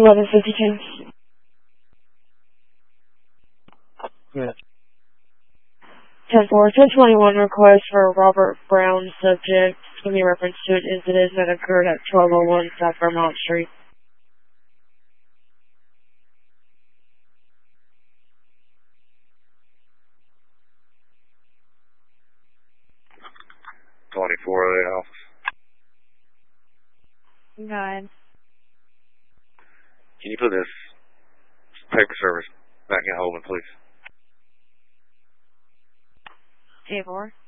1152. Yes. 10-4, 1021 request for Robert Brown, subject. It's going to be reference to an incident that occurred at 1201 South Vermont Street. Nine. Can you put this paper service back in Holman, please? 10-4.